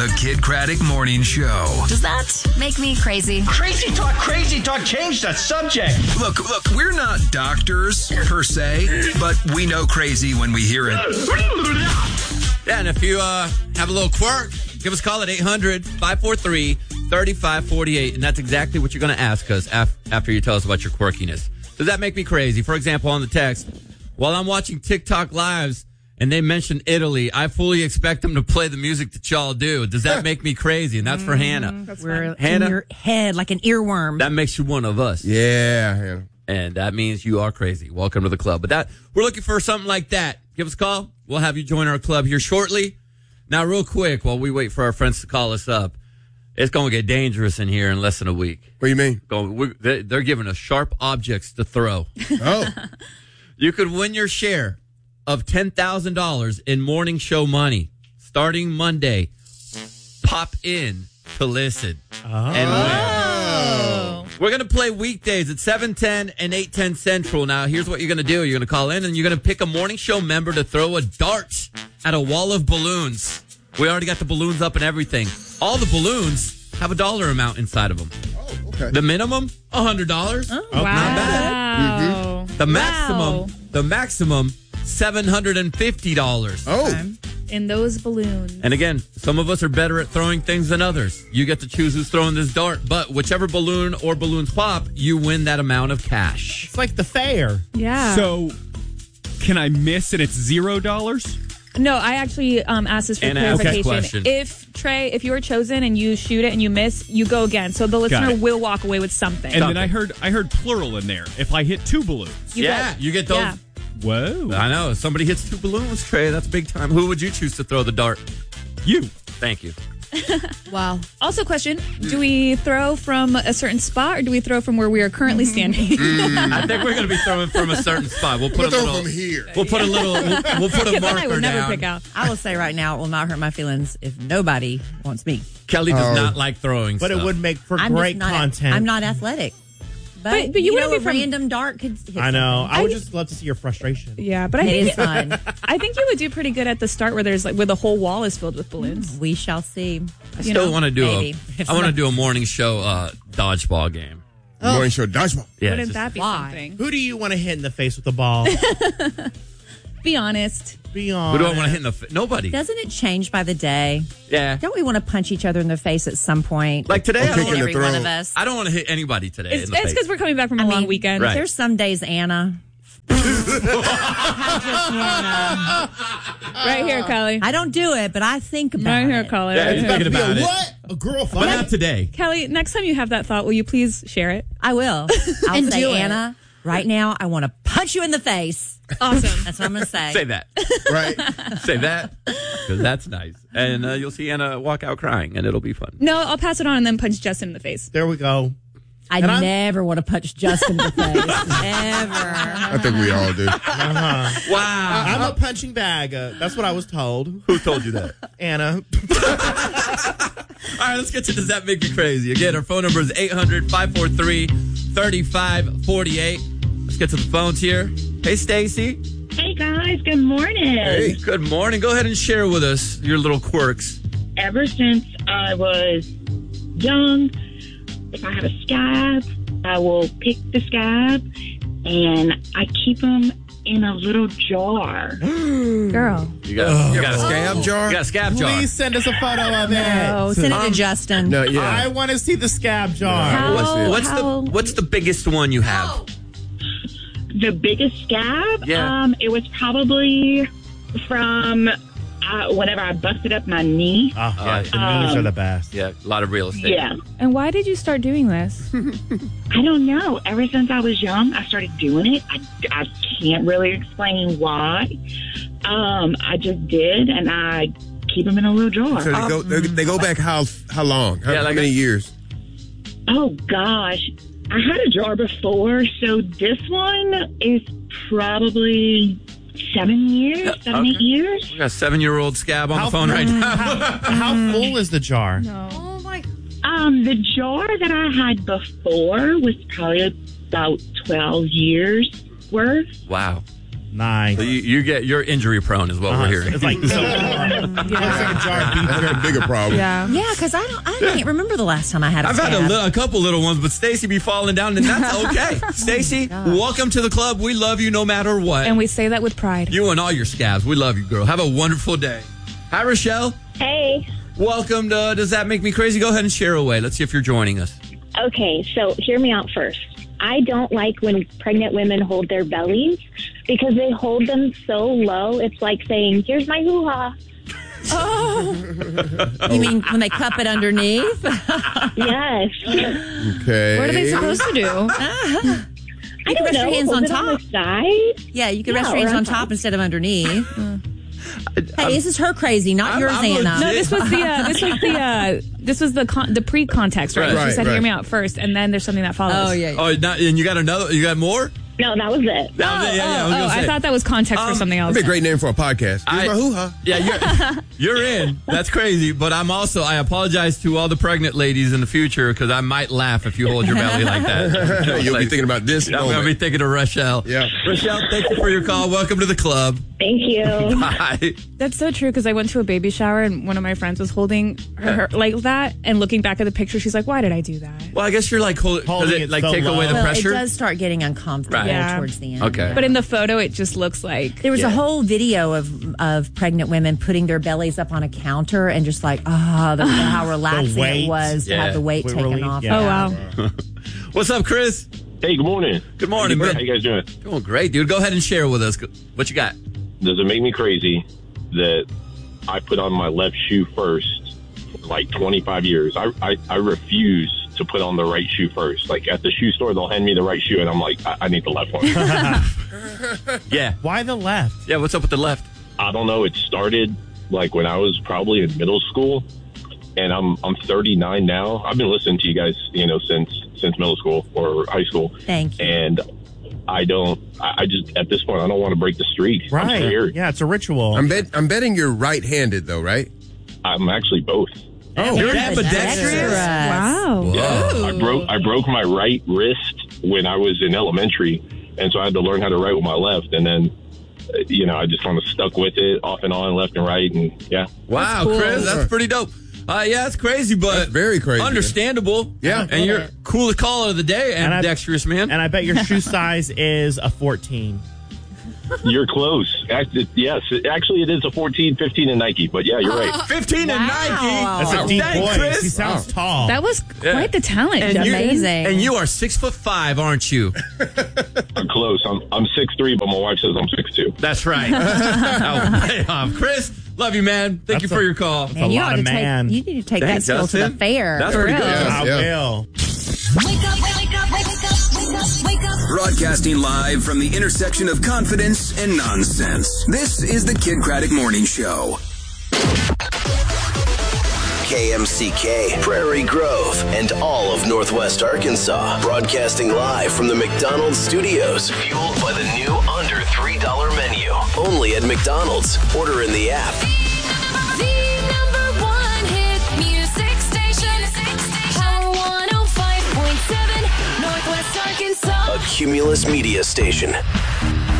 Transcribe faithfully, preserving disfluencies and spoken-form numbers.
The Kid Craddock Morning Show. Does that make me crazy? Crazy talk, crazy talk. Change the subject. Look, look, we're not doctors per se, but we know crazy when we hear it. Yeah, and if you uh, have a little quirk, give us a call at eight hundred, five four three, three five four eight, and that's exactly what you're going to ask us af- after you tell us about your quirkiness. Does that make me crazy? For example, on the text, while I'm watching TikTok lives and they mention Italy, I fully expect them to play the music that y'all do. Does that make me crazy? And that's for Hannah. That's We're Hannah? in your head like an earworm. That makes you one of us. Yeah, Hannah. And that means you are crazy. Welcome to the club. But that we're looking for something like that. Give us a call. We'll have you join our club here shortly. Now, real quick, while we wait for our friends to call us up, it's going to get dangerous in here in less than a week. What do you mean? Going, we're, they- they're giving us sharp objects to throw. Oh. You could win your share of ten thousand dollars in morning show money starting Monday. Pop in to listen and win. We're going to play weekdays at seven ten and eight ten Central. Now, here's what you're going to do. You're going to call in and you're going to pick a morning show member to throw a dart at a wall of balloons. We already got the balloons up and everything. All the balloons have a dollar amount inside of them. Oh, okay. The minimum, one hundred dollars. Oh, Not wow. bad. The maximum, Wow. the maximum, seven hundred fifty dollars. Oh. In those balloons. And again, some of us are better at throwing things than others. You get to choose who's throwing this dart, but whichever balloon or balloons pop, you win that amount of cash. It's like the fair. Yeah. So, can I miss and it's zero dollars? No, I actually um, asked this for And ask this clarification. question. If, Trey, if you are chosen and you shoot it and you miss, you go again. So the listener it. will walk away with something. And then I heard I heard plural in there. If I hit two balloons. You yeah, get- you get those. yeah. Whoa. I know. If somebody hits two balloons, Trey, that's big time. Who would you choose to throw the dart? You. Thank you. Wow. Also, question, do we throw from a certain spot or do we throw from where we are currently standing? I think we're going to be throwing from a certain spot. We'll put We'll a throw little. from here. We'll put a little. We'll, we'll put a Then I marker would never down. pick out. I will say right now, it will not hurt my feelings if nobody wants me. Kelly does Oh. not like throwing But stuff. it would make for I'm great just not. content. I'm not athletic. But, But- but you you wouldn't know, be a from- random dart could hit I know. something. I would I- just love to see your frustration. Yeah, but I It think is fun. I think you would do pretty good at the start where there's like where the whole wall is filled with balloons. We shall see. I still want to do maybe. a. I want to do a morning show uh, dodgeball game. Morning show dodgeball. Yeah, Wouldn't just- that be why? something? Who do you want to hit in the face with the ball? Be honest. Be Who honest. do I want to hit in the? Fa- Nobody. Doesn't it change by the day? Yeah. Don't we want to punch each other in the face at some point? Like today, I don't, kicking wanna, the Every one throat. of us. I don't want to hit anybody today. It's in the face. because we're coming back from a I long mean, weekend. Right. There's some days, Anna. Right here, Kelly. I don't do it, but I think about Right here, it. Kelly. Yeah, Right it's here. thinking about it. What? A girl But fight? not today. Kelly, next time you have that thought, will you please share it? I will. I'll And say, do it. Anna, right now, I want to punch you in the face. Awesome. That's what I'm going to say. Say that. Right? Say that. Because that's nice. And uh, you'll see Anna walk out crying, and it'll be fun. No, I'll pass it on and then punch Justin in the face. There we go. I And I'm- never want to punch Justin in the face. Ever. I think we all do. Uh-huh. Wow. I'm a punching bag. Uh, that's what I was told. Who told you that? Anna. All right, let's get to Does That Make Me Crazy? Again, our phone number is eight hundred, five four three, three five four eight. Let's get to the phones here. Hey, Stacy. Hey guys, good morning. Hey, good morning. Go ahead and share with us your little quirks. Ever since I was young, if I have a scab, I will pick the scab and I keep them in a little jar. Girl. You got, you got a scab Scab jar? You got a scab jar. Please send us a photo of it. Oh, send it Um, to Justin. No, yeah. I want to see the scab jar. How- What's, what's how- the What's the biggest one you have? The biggest scab, Yeah. um, it was probably from uh, whenever I busted up my knee. Oh, yeah. Uh, The noodles um, are the best. Yeah, a lot of real estate. Yeah. And why did you start doing this? I don't know. Ever since I was young, I started doing it. I, I can't really explain why. Um, I just did, and I keep them in a little jar. So they go they, they go back how how long? How, Yeah, like how many a- years? Oh, gosh. I had a jar before, so this one is probably seven years, Yeah, seven, okay. eight years. We got a seven-year-old scab on How- the phone right now. How, how full is the jar? No. Oh, my. Um, the jar that I had before was probably about twelve years worth. Wow. Nice. So you, you get you're injury prone is what Uh-huh. we're hearing. It's like so. Looks like a jar of beef That's a jerky. bigger problem. Yeah. Yeah, because I don't. I can't remember the last time I had a I've had a, scab. li- a couple little ones, but Stacy be falling down, and that's okay. Stacy, welcome to the club. We love you no matter what. And we say that with pride. You and all your scabs. We love you, girl. Have a wonderful day. Hi, Rochelle. Hey. Welcome to Does That Make Me Crazy? Go ahead and share away. Let's see if you're joining us. Okay, so hear me out first. I don't like when pregnant women hold their bellies because they hold them so low. It's like saying, here's my hoo-ha. Oh. You mean when they cup it underneath? Yes. Okay. What are they supposed to do? I You can don't rest know. your hands hold on it on top. the side. Yeah, you can Yeah, rest your hands or on on top top. instead of underneath. Hey, this is her crazy, not I'm- yours, I'm Anna. legit- No, this was the uh, this was the uh, this was the con- the pre-context, right? Right, She said, right. "Hear me out first, and then there's something that follows." Oh, yeah. Oh, not, and you got another? You got more? No, that was it. That was it. Yeah, yeah, I was oh, gonna I say. thought that was context Um, for something else. That'd be a great name for a podcast. Here's I- my hoo-ha. Yeah, you're, you're in. That's crazy. But I'm also, I apologize to all the pregnant ladies in the future because I might laugh if you hold your belly like that. You'll be Like, thinking about this I'm going to moment. be thinking of Rochelle. Yeah. Rochelle, thank you for your call. Welcome to the club. Thank you. Bye. That's so true because I went to a baby shower and one of my friends was holding her, her like that, and looking back at the picture, she's like, "Why did I do that?" Well, I guess you're like, hold, Holding does it it like so take low. away the Well, pressure? it does start getting uncomfortable Right. Yeah. towards the end. Okay. But in the photo, it just looks like There was Yeah. a whole video of of pregnant women putting their bellies up on a counter and just like, ah, the how relaxing weight. it was to Yeah. have the weight Weight taken relief, off. yeah. oh wow. What's up, Chris? Hey, good morning. Good morning, How man. you guys doing? Doing great, dude. Go ahead and share with us. What you got? Does it make me crazy that I put on my left shoe first for like twenty-five years? I, I, I refuse to put on the right shoe first. Like at the shoe store, they'll hand me the right shoe, and I'm like, I, I need the left one. Yeah. Why the left? Yeah, what's up with the left? I don't know. It started like when I was probably in middle school, and I'm I'm thirty-nine now. I've been listening to you guys, you know, since since middle school or high school. Thank you. And I don't. I I just at this point, I don't want to break the streak. I'm Right. scared. Yeah, it's a ritual. I'm, bet, I'm betting you're right-handed, though, right? I'm actually both. oh, You're that's- ambidextrous? Wow. Whoa. I broke I broke my right wrist when I was in elementary, and so I had to learn how to write with my left. And then, uh, you know, I just kind of stuck with it, off and on, left and right, and yeah. Wow, cool. Chris, that's pretty dope. Uh, yeah, it's crazy, but That's very crazy. understandable. Yeah. and you're coolest caller of the day, And I- ambidextrous man. And I bet your shoe size is a fourteen. You're close. Act- Yes, it- actually, it is a fourteen, fifteen in Nike, but yeah, you're right. Fifteen and Nike. That's Wow. a deep Dang, voice. Chris. He sounds tall. That was Yeah. quite the talent. And you- Amazing. And you are six foot five, aren't you? I'm close. I'm I'm six three, but my wife says I'm six two. That's right. Oh, way off. Chris, love you, man. Thank That's you for a- your call. a Man, you lot ought to of man. take you need to take Thanks, that skill to the Justin. fair. That's For pretty real. good. I Yeah. will. Wake up, wake up, wake up, wake up, wake up. Broadcasting live from the intersection of confidence and nonsense. This is the Kid Craddock Morning Show. K M C K, Prairie Grove, and all of Northwest Arkansas. Broadcasting live from the McDonald's studios. Fueled by the new under three dollar menu. Only at McDonald's. Order in the app. The number one hit music station. Power one oh five point seven, Northwest Arkansas. A Cumulus Media Station.